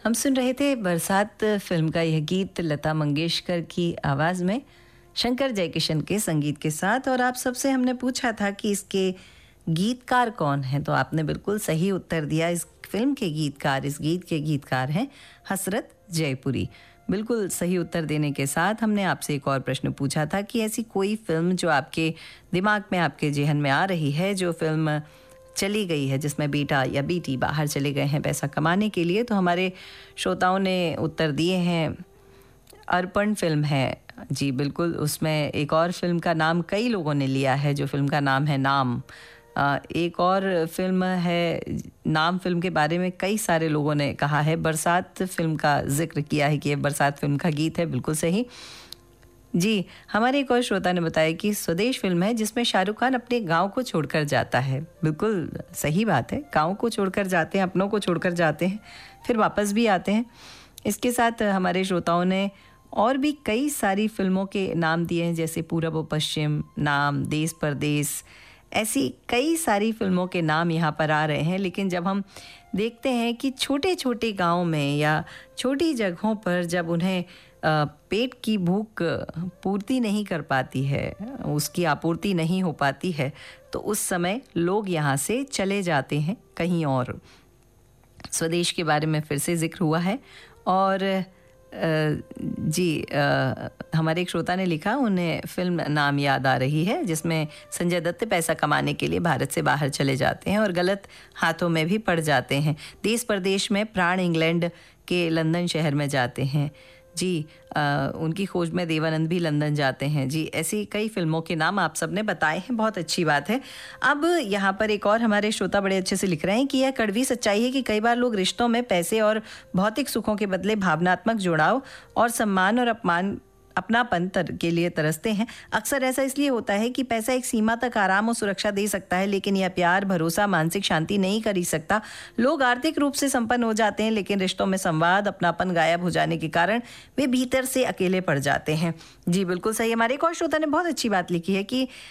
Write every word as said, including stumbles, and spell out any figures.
हम सुन रहे थे बरसात फिल्म का यह गीत लता मंगेशकर की आवाज़ में शंकर जयकिशन के संगीत के साथ। और आप सबसे हमने पूछा था कि इसके गीतकार कौन हैं, तो आपने बिल्कुल सही उत्तर दिया। इस फिल्म के गीतकार, इस गीत के गीतकार हैं हसरत जयपुरी। बिल्कुल सही उत्तर देने के साथ हमने आपसे एक और प्रश्न पूछा था कि ऐसी कोई फिल्म जो आपके दिमाग में, आपके जेहन में आ रही है, जो फिल्म चली गई है जिसमें बेटा या बेटी बाहर चले गए हैं पैसा कमाने के लिए। तो हमारे श्रोताओं ने उत्तर दिए हैं अर्पण फिल्म है जी, बिल्कुल। उसमें एक और फिल्म का नाम कई लोगों ने लिया है, जो फिल्म का नाम है नाम। आ, एक और फिल्म है, नाम फिल्म के बारे में कई सारे लोगों ने कहा है। बरसात फिल्म का जिक्र किया है कि ये बरसात फिल्म का गीत है, बिल्कुल सही जी। हमारे एक और श्रोता ने बताया कि स्वदेश फिल्म है जिसमें शाहरुख खान अपने गांव को छोड़कर जाता है। बिल्कुल सही बात है, गांव को छोड़कर जाते हैं, अपनों को छोड़कर जाते हैं, फिर वापस भी आते हैं। इसके साथ हमारे श्रोताओं ने और भी कई सारी फिल्मों के नाम दिए हैं, जैसे पूरब व पश्चिम, नाम, देश परदेश, ऐसी कई सारी फिल्मों के नाम यहाँ पर आ रहे हैं। लेकिन जब हम देखते हैं कि छोटे छोटे गाँव में या छोटी जगहों पर जब उन्हें पेट की भूख पूर्ति नहीं कर पाती है, उसकी आपूर्ति नहीं हो पाती है, तो उस समय लोग यहाँ से चले जाते हैं कहीं और। स्वदेश के बारे में फिर से जिक्र हुआ है। और जी, आ, हमारे एक श्रोता ने लिखा, उन्हें फिल्म नाम याद आ रही है जिसमें संजय दत्त पैसा कमाने के लिए भारत से बाहर चले जाते हैं और गलत हाथों में भी पड़ जाते हैं। देश परदेश में प्राण इंग्लैंड के लंदन शहर में जाते हैं जी। आ, उनकी खोज में देवानंद भी लंदन जाते हैं जी। ऐसी कई फिल्मों के नाम आप सबने बताए हैं, बहुत अच्छी बात है। अब यहाँ पर एक और हमारे श्रोता बड़े अच्छे से लिख रहे हैं कि यह कड़वी सच्चाई है कि कई बार लोग रिश्तों में पैसे और भौतिक सुखों के बदले भावनात्मक जुड़ाव और सम्मान और अपमान अपनापन तर के लिए तरसते हैं। अक्सर ऐसा इसलिए होता है कि पैसा एक सीमा तक आराम और सुरक्षा दे सकता है, लेकिन यह प्यार, भरोसा, मानसिक शांति नहीं कर ही सकता। लोग आर्थिक रूप से संपन्न हो जाते हैं, लेकिन रिश्तों में संवाद, अपनापन गायब हो जाने के कारण वे भीतर से अकेले पड़ जाते हैं जी। बिल्कुल सही। हमारे एक और श्रोता ने बहुत अच्छी बात लिखी है कि